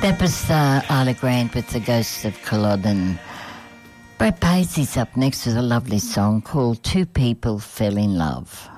That was Isla Grant with The Ghosts of Culloden. Brad Paisley's up next with a lovely song called Two People Fell in Love.